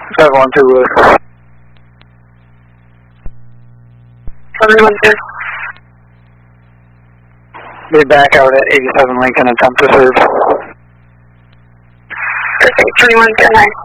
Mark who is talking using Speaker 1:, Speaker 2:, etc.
Speaker 1: 512 Wood.
Speaker 2: 712.
Speaker 1: Be back out at 87 Lincoln, attempt to serve.
Speaker 2: Perfect, 21, good night.